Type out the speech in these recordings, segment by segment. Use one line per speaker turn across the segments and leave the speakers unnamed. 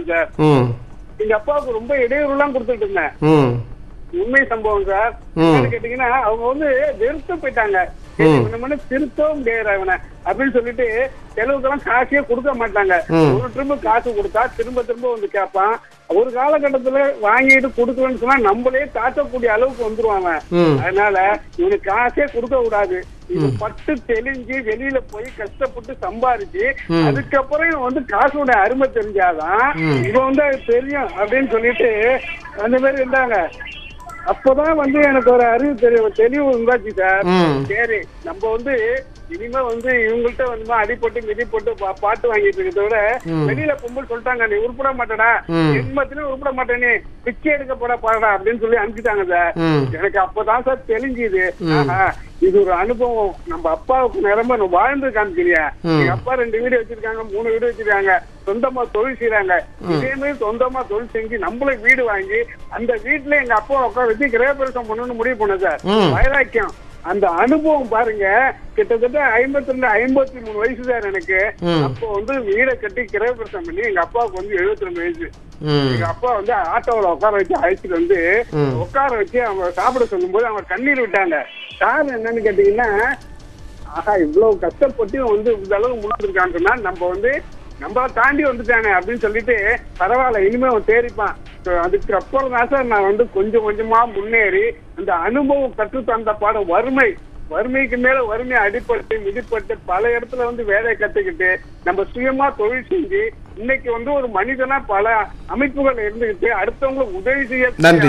இருந்தேன் சார். எங்க அப்பாவுக்கு ரொம்ப இடையூறுலாம் கொடுத்துட்டு இருந்தேன். உண்மை சம்பவம் சார். கேட்டீங்கன்னா அவங்க வந்து வெறுத்து போயிட்டாங்க. திருத்தவும் முடியாது அவனை அப்படின்னு சொல்லிட்டு செலவுக்கெல்லாம் காசே கொடுக்க மாட்டாங்க. ஒரு ட்ரிப்பு காசு கொடுத்தா திரும்ப திரும்ப வந்து கேட்பான். ஒரு காலகட்டத்துல வாங்கிட்டு கொடுக்கலன்னு சொன்னா நம்மளே தாக்கக்கூடிய அளவுக்கு வந்துருவாங்க. அதனால இவனுக்கு காசே கொடுக்க கூடாது. இது பட்டு தெளிஞ்சு வெளியில போய் கஷ்டப்பட்டு சம்பாரிச்சு அதுக்கப்புறம் இவன் வந்து காசோட அருமை தெரிஞ்சாதான் இவன் வந்து அது தெரியும் அப்படின்னு சொல்லிட்டு அந்த மாதிரி இருந்தாங்க. அப்பதான் வந்து எனக்கு ஒரு அறிவு தெளிவு உண்டாச்சு சார். சரி நம்ம வந்து இனிமே வந்து இவங்கள்ட்ட வந்து அடிப்பட்டு மிதிப்பட்டு பாட்டு வாங்கிட்டு இருக்கிறத விட வெளியில பொம்பல் சொல்லிட்டாங்க நீ உருப்பட மாட்டேடா, ஜென்மத்திலும் உருப்பட மாட்டேனே, பிச்சை எடுக்க போட பாடா அப்படின்னு சொல்லி அனுப்பிட்டாங்க சார். எனக்கு அப்பதான் சார் தெரிஞ்சுது, இது ஒரு அனுபவம். நம்ம அப்பாவுக்கு நிரம்ப வாழ்ந்து காமிக்கலையா. எங்க அப்பா 2 வீடு வச்சிருக்காங்க, 3 வீடு வச்சிருக்காங்க, சொந்தமா தொழில் செய்யறாங்க. இதே மாதிரி சொந்தமா தொழில் செஞ்சு நம்மளே வீடு வாங்கி அந்த வீட்டுல எங்க அப்பா உட்கார வச்சு கிரகப்பிரவேசம் பண்ணணும்னு முடிவு பண்ண சார். வைராக்கியம். அந்த அனுபவம் பாருங்க, கிட்டத்தட்ட 52, 53 வயசு சார் எனக்கு. அப்போ வந்து வீடை கட்டி கிரகப்பிரவேசம் பண்ணி எங்க அப்பாவுக்கு வந்து 72 வயசு. எங்க அப்பா வந்து ஆட்டோவில் உட்கார வச்சு அழைச்சிட்டு வந்து உட்கார வச்சு அவங்க சாப்பிட சொல்லும் போது அவங்க கண்ணீர் விட்டாங்க. காரணம் என்னன்னு கேட்டீங்கன்னா, ஆஹா இவ்வளவு கஷ்டப்பட்டு வந்து இந்த அளவுக்கு முன்னெடுக்காங்கன்னா நம்ம வந்து நம்மள தாண்டி வந்துட்டானே அப்படின்னு சொல்லிட்டு பரவாயில்ல இனிமே அவன் தேறிப்பான். அதுக்கப்புறம் தான் சார் நான் வந்து கொஞ்சம் கொஞ்சமா முன்னேறி அந்த அனுபவம் கற்று தந்த பாடம் வறுமைக்கு மேல வறுமையை அடிப்பட்டு மிதிப்பட்டு பல இடத்துல வந்து வேலையை கத்துக்கிட்டு நம்ம சுயமா தொழில் செஞ்சு இன்னைக்கு வந்து ஒரு மனிதனா பல அமைப்புகள் இருந்துகிட்டு அடுத்தவங்களுக்கு உதவி செய்ய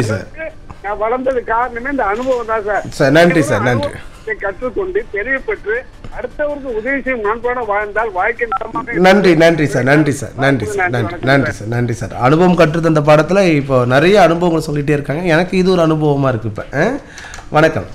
நான் வளர்ந்தது காரணமே இந்த அனுபவம் தான் சார்.
நன்றி சார். நன்றி.
கற்றுக்கொண்டு தெளிவுபெற்று அடுத்தவருக்கு உதவி செய்யும் மனப்பாட வாழ்ந்தால் வாழ்க்கை
நன்றி. நன்றி சார். நன்றி சார். நன்றி சார். நன்றி சார். நன்றி சார். அனுபவம் கற்று தந்த பாடத்துல இப்போ நிறைய அனுபவங்கள் சொல்லிட்டே இருக்காங்க. எனக்கு இது ஒரு அனுபவமா இருக்கு. இப்ப வணக்கம்.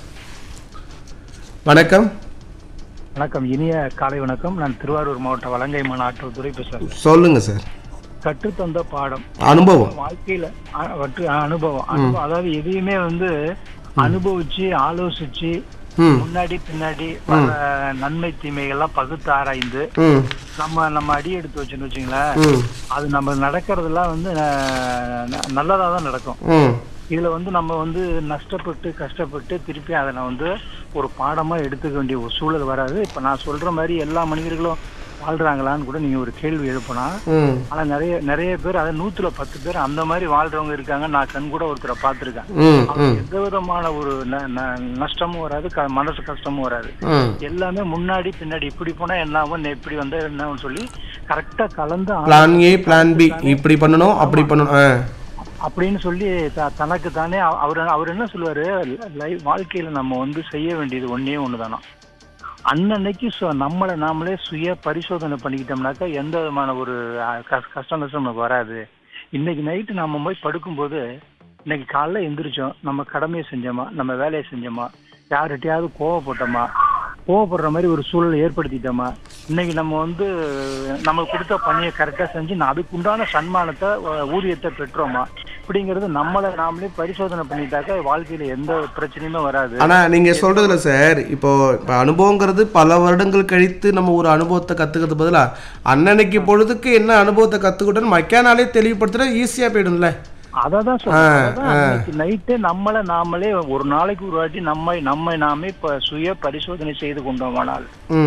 வணக்கம்.
வணக்கம். இனிய காலை வணக்கம். நான் திருவாரூர் மாவட்ட வலங்கை மாவட்டத்துறை பேசுறேன்.
சொல்லுங்க சார்.
கற்றுத்தந்த பாடம்
அனுபவம்
வாழ்க்கையில அனுபவம். அதாவது எதையுமே வந்து அனுபவிச்சு ஆலோசிச்சு முன்னாடி பின்னாடி நன்மை தீமைகள்லாம் பகுத்து ஆராய்ந்து நம்ம அடி எடுத்து வச்சுன்னு வச்சுங்களேன், அது நம்ம நடக்கிறதுலாம் வந்து நல்லதா தான் நடக்கும். இதுல வந்து நம்ம வந்து நஷ்டப்பட்டு கஷ்டப்பட்டு திருப்பி அதை நான் வந்து ஒரு பாடமா எடுத்துக்க வேண்டிய ஒரு சூழல் வராது. இப்ப நான் சொல்ற மாதிரி எல்லா மனிதர்களும் வாழ்றாங்களான்னு கூட நீங்க ஒரு கேள்வி எழுப்பினா, ஆனா நிறைய பேர் அதை 110 பேர் அந்த மாதிரி வாழ்றவங்க இருக்காங்க. நான் கண் கூட ஒருத்தரை பார்த்திருக்கேன். எந்த விதமான ஒரு நஷ்டமும் வராது, மனசு கஷ்டமும் வராது. எல்லாமே முன்னாடி பின்னாடி இப்படி போனா என்ன இப்படி வந்தா என்னன்னு சொல்லி கரெக்டா கலந்து
பிளான் ஏ பிளான் பி இப்படி பண்ணணும் அப்படி பண்ணணும்
அப்படின்னு சொல்லி தனக்கு தானே அவர் என்ன சொல்லுவாரு, வாழ்க்கையில நம்ம வந்து செய்ய வேண்டியது ஒண்ணுதானா, அன்னைக்கு நம்மளை நாமளே சுய பரிசோதனை பண்ணிக்கிட்டோம்னாக்கா எந்த விதமான ஒரு கஷ்டம் நமக்கு வராது. இன்னைக்கு நைட்டு நம்ம போய் படுக்கும்போது இன்னைக்கு காலைல எந்திரிச்சோம், நம்ம கடமையை செஞ்சோமா, நம்ம வேலையை செஞ்சோமா, யார்கிட்டயாவது கோவப்படுற மாதிரி ஒரு சூழலை ஏற்படுத்திட்டோமா, இன்னைக்கு நம்ம வந்து நம்ம கொடுத்த பணியை கரெக்டா செஞ்சு அதுக்கு உண்டான சன்மானத்தை ஊதியத்தை பெற்றோமா, அப்படிங்கிறது நம்மளை நாமளே பரிசோதனை பண்ணிட்டாக்க வாழ்க்கையில எந்த பிரச்சனையுமே வராது.
ஆனா நீங்க சொல்றதுல சார், இப்போ அனுபவங்கிறது பல வருடங்கள் கழித்து நம்ம ஒரு அனுபவத்தை கத்துக்கிறது பதிலா அன்னன்னைக்கு பொழுதுக்கு என்ன அனுபவத்தை கத்துக்கிட்டோன்னு மக்கானாலே தெளிவுபடுத்துற ஈஸியா போயிடும்ல.
அதான் சொல்றேன். நைட்டு நம்மளை நாமளே ஒரு நாளைக்கு ஒரு வாட்டி நாமே சுய பரிசோதனை செய்து கொண்டோமானால்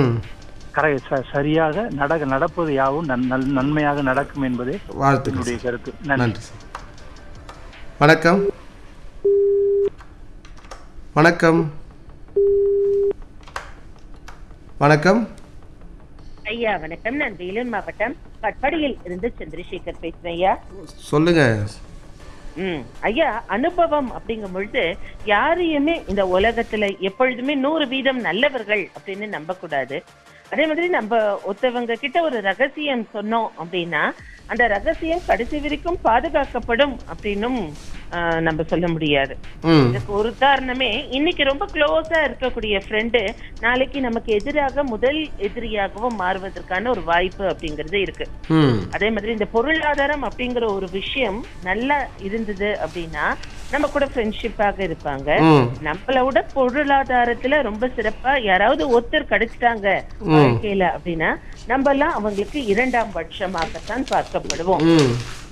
சரியாக நடப்பது யாவும் நன்மையாக நடக்கும் என்பதே என்னுடைய கருத்து. நன்றி.
வணக்கம். வணக்கம்.
வணக்கம் ஐயா. வணக்கம். நான் வேலூர் மாவட்டம் கட்படியில் இருந்து சந்திரசேகர் பேசுறேன் ஐயா.
சொல்லுங்க
ஐயா. அனுபவம் அப்படிங்கும் பொழுது யாரையுமே இந்த உலகத்துல எப்பொழுதுமே 100% நல்லவர்கள் அப்படின்னு நம்ப கூடாது. அதே மாதிரி நம்ம ஒருத்தவங்க கிட்ட ஒரு ரகசியம் சொன்னோம் அப்படின்னா அந்த ரகசியம் கடைசி வரைக்கும் பாதுகாக்கப்படும் அப்படின்னும் நம்ம சொல்ல முடியாது. இதுக்கு ஒரு உதாரணமே, இன்னைக்கு ரொம்ப க்ளோஸா இருக்கக்கூடிய ஃப்ரெண்டு நாளைக்கு நமக்கு எதிராக முதல் எதிரியாகவும் மாறுவதற்கான ஒரு வாய்ப்பு அப்படிங்கிறது இருக்கு. அதே மாதிரி இந்த பொருளாதாரம் அப்படிங்கிற ஒரு விஷயம் நல்லா இருந்தது அப்படின்னா நம்ம கூட ஃப்ரெண்ட்ஷிப்பாக இருப்பாங்க. நம்மளோட பொருளாதாரத்துல ரொம்ப சிறப்பா யாராவது ஒருத்தர் கிடைச்சிட்டாங்க வாழ்க்கையில அப்படின்னா நம்ம எல்லாம் அவங்களுக்கு 2ஆம் பட்சமாகத்தான் பார்க்கப்படுவோம்.